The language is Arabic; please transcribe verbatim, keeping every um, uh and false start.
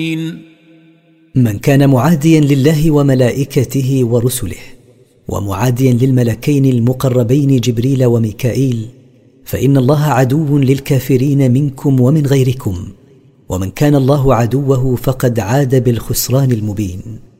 من كان معاديا لله وملائكته ورسله ومعاديا للملكين المقربين جبريل وميكائيل فإن الله عدو للكافرين منكم ومن غيركم، ومن كان الله عدوه فقد عاد بالخسران المبين.